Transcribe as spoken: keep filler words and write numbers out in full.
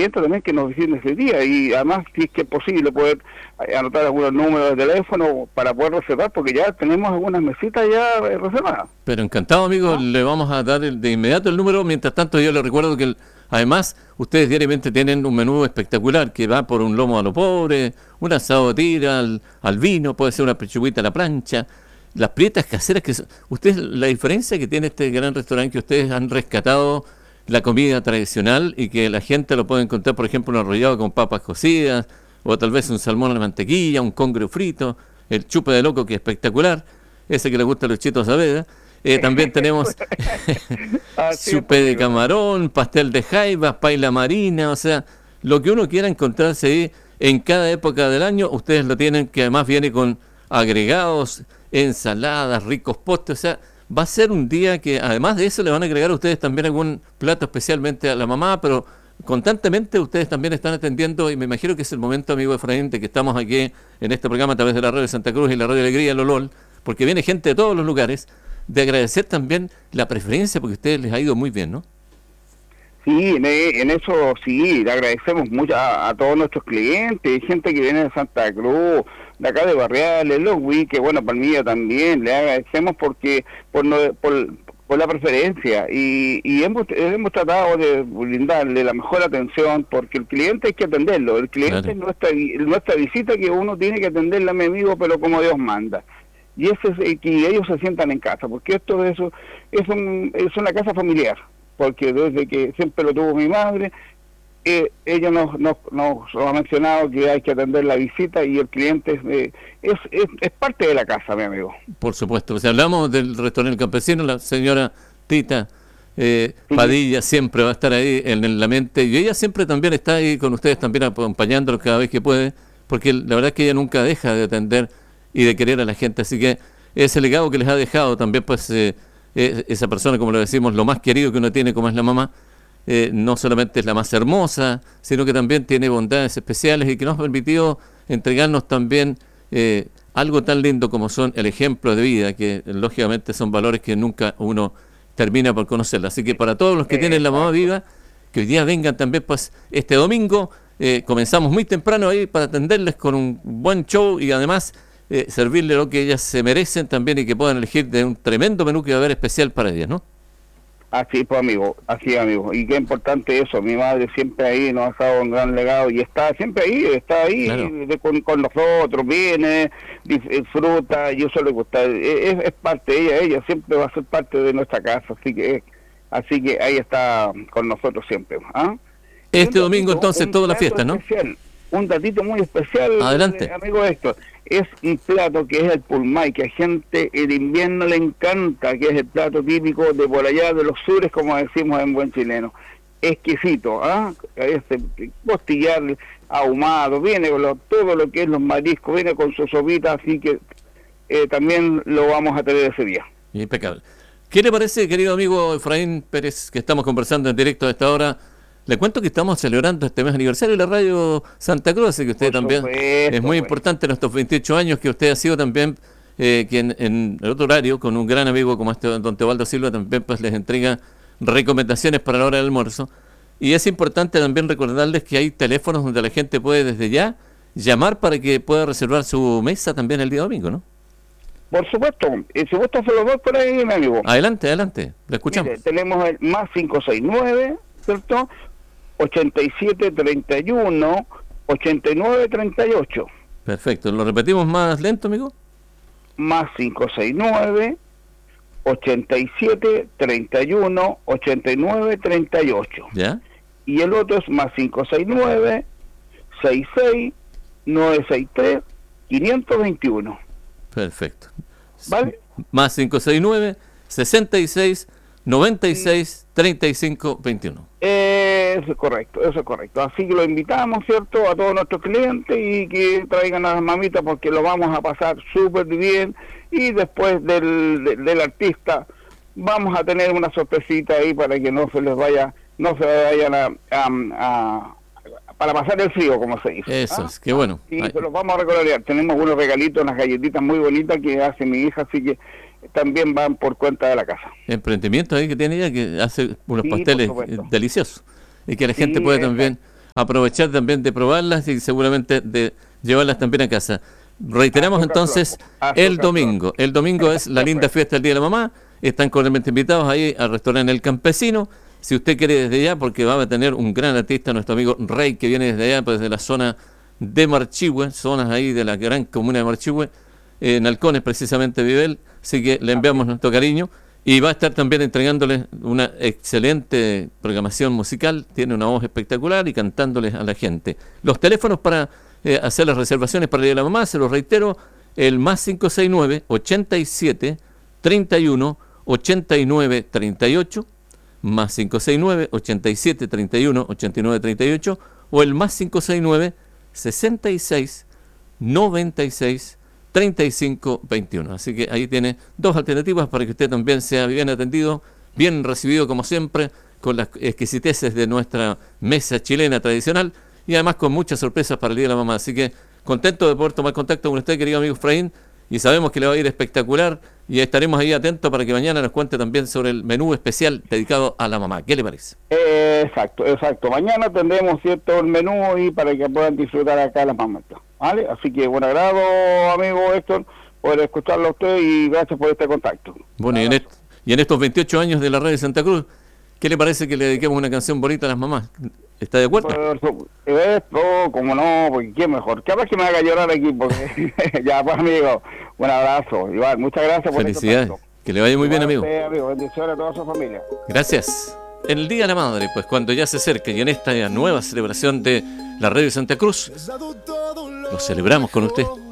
clientes también que nos visiten ese día, y además si es que es posible poder anotar algunos números de teléfono para poder reservar, porque ya tenemos algunas mesitas ya reservadas. Pero encantado, amigo, ¿Ah? Le vamos a dar el, de inmediato el número. Mientras tanto, yo le recuerdo que el, además ustedes diariamente tienen un menú espectacular que va por un lomo a lo pobre, un asado de tira al, al vino, puede ser una pechuguita a la plancha, las prietas caseras que ustedes, la diferencia que tiene este gran restaurante, que ustedes han rescatado la comida tradicional y que la gente lo puede encontrar, por ejemplo, un arrollado con papas cocidas, o tal vez un salmón a la mantequilla, un congrio frito, el chupe de loco, que es espectacular, ese que le gusta a los chitos Saavedra. Eh, también tenemos chupe de camarón, pastel de jaivas, paila marina, o sea, lo que uno quiera encontrarse ahí en cada época del año, ustedes lo tienen, que además viene con agregados, ensaladas, ricos postres, o sea, va a ser un día que además de eso le van a agregar a ustedes también algún plato especialmente a la mamá, pero constantemente ustedes también están atendiendo, y me imagino que es el momento, amigo Efraín, de que estamos aquí en este programa a través de la radio de Santa Cruz y la radio Alegría, Lolol, porque viene gente de todos los lugares, de agradecer también la preferencia, porque a ustedes les ha ido muy bien, ¿no? Sí, en, en eso sí, le agradecemos mucho a, a todos nuestros clientes, gente que viene de Santa Cruz, de acá de Barriales, los Wii, que bueno, Palmilla también, le agradecemos porque por, no, por, por la preferencia, y, y hemos, hemos tratado de brindarle la mejor atención, porque el cliente hay que atenderlo, el cliente claro. es nuestra, nuestra visita, que uno tiene que atenderla, mi amigo, pero como Dios manda. Y ese es que ellos se sientan en casa, porque esto de eso es, un, es una casa familiar, porque desde que siempre lo tuvo mi madre, eh, ella nos, nos, nos ha mencionado que hay que atender la visita, y el cliente eh, es, es, es parte de la casa, mi amigo. Por supuesto, si hablamos del restaurante campesino, la señora Tita eh, sí. Padilla siempre va a estar ahí en, en la mente, y ella siempre también está ahí con ustedes, también acompañándolos cada vez que puede, porque la verdad es que ella nunca deja de atender y de querer a la gente, así que ese legado que les ha dejado también, pues eh, eh, esa persona, como lo decimos, lo más querido que uno tiene, como es la mamá, eh, no solamente es la más hermosa, sino que también tiene bondades especiales, y que nos ha permitido entregarnos también eh, algo tan lindo como son el ejemplo de vida, que lógicamente son valores que nunca uno termina por conocerla. Así que para todos los que tienen la mamá viva, que hoy día vengan también, pues este domingo eh, comenzamos muy temprano ahí para atenderles con un buen show, y además Eh, servirle lo que ellas se merecen también, y que puedan elegir de un tremendo menú que va a haber especial para ellas, ¿no? Así pues, amigo, así amigo, y qué importante eso, mi madre siempre ahí nos ha dado un gran legado, y está siempre ahí, está ahí claro. de, con, con nosotros, viene, disfruta, y eso le gusta, es, es parte de ella, ella siempre va a ser parte de nuestra casa, así que así que ahí está con nosotros siempre. ¿Ah? Este domingo entonces toda la fiesta, ¿no? Especial, un datito muy especial, adelante, eh, amigo Héctor. Es un plato que es el pulmay, que a gente en invierno le encanta, que es el plato típico de por allá de los sures, como decimos en buen chileno. Exquisito, ¿ah? ¿eh? Este costillar ahumado, viene con lo, todo lo que es los mariscos, viene con su sopita, así que eh, también lo vamos a tener ese día. Impecable. ¿Qué le parece, querido amigo Efraín Pérez, que estamos conversando en directo a esta hora? Le cuento que estamos celebrando este mes aniversario de la radio Santa Cruz, así que usted Por también supuesto, es muy pues. importante en estos veintiocho años que usted ha sido también eh, quien en el otro horario, con un gran amigo como este don Teobaldo Silva, también pues les entrega recomendaciones para la hora del almuerzo. Y es importante también recordarles que hay teléfonos donde la gente puede desde ya llamar para que pueda reservar su mesa también el día domingo, ¿no? Por supuesto, y si gusta se los doy por ahí, mi amigo. Adelante, adelante, le escuchamos. Mire, tenemos el más cinco seis nueve, ¿cierto? ochenta y siete treinta y uno ochenta y nueve treinta y ocho. Perfecto, ¿lo repetimos más lento, amigo? Más cinco seis nueve ochenta y siete treinta y uno ochenta y nueve treinta y ocho. ¿Ya? Y el otro es más cinco seis nueve sesenta y seis novecientos sesenta y tres quinientos veintiuno. Perfecto. ¿Vale? Más cinco seis nueve sesenta y seis noventa y seis treinta y cinco veintiuno. Eso es correcto, eso es correcto. Así que lo invitamos, ¿cierto?, a todos nuestros clientes, y que traigan a las mamitas, porque lo vamos a pasar súper bien, y después del, del, del artista vamos a tener una sorpresita ahí para que no se les vaya, no se vayan a, a, a para pasar el frío, como se dice. Eso ¿ah? es, qué bueno. Y se los vamos a recordar. Tenemos unos regalitos, unas galletitas muy bonitas que hace mi hija, así que también van por cuenta de la casa. Emprendimiento ahí que tiene ella, que hace unos sí, pasteles deliciosos, y que la gente sí, puede también aprovechar también de probarlas y seguramente de llevarlas también a casa. Reiteramos entonces el domingo. El domingo es la linda fiesta del Día de la Mamá. Están cordialmente invitados ahí al restaurante El Campesino. Si usted quiere desde allá, porque va a tener un gran artista, nuestro amigo Rey, que viene desde allá, pues desde la zona de Marchihue, zonas ahí de la gran comuna de Marchihue, eh, en Halcones precisamente vive él, así que le enviamos nuestro cariño. Y va a estar también entregándoles una excelente programación musical, tiene una voz espectacular y cantándoles a la gente. Los teléfonos para eh, hacer las reservaciones para el Día de la Mamá, se los reitero, el más cinco seis nueve, ochenta y siete, treinta y uno, ochenta y nueve, treinta y ocho, más cinco seis nueve, ochenta y siete, treinta y uno, ochenta y nueve, treinta y ocho, o el más cinco seis nueve, sesenta y seis, noventa y seis, treinta y cinco, veintiuno. Así que ahí tiene dos alternativas para que usted también sea bien atendido, bien recibido como siempre, con las exquisiteces de nuestra mesa chilena tradicional y además con muchas sorpresas para el Día de la Mamá. Así que contento de poder tomar contacto con usted, querido amigo Efraín, y sabemos que le va a ir espectacular y estaremos ahí atentos para que mañana nos cuente también sobre el menú especial dedicado a la mamá. ¿Qué le parece? Eh, exacto, exacto. Mañana tendremos cierto el menú y para que puedan disfrutar acá las mamás, ¿vale? Así que buen agrado, amigo Héctor, por escucharlo a usted y gracias por este contacto. Bueno, y en, est- y en estos veintiocho años de la radio de Santa Cruz, ¿qué le parece que le dediquemos una canción bonita a las mamás? ¿Está de acuerdo? Por esto, como no, porque qué mejor. Capaz que me haga llorar aquí, porque ya, pues, amigo, un abrazo. Iván, muchas gracias por Felicidades. este Que le vaya muy bien, amigo. Usted, amigo. Bendiciones a toda su familia. Gracias. En el Día de la Madre, pues cuando ya se acerca y en esta nueva celebración de la radio de Santa Cruz, lo celebramos con usted.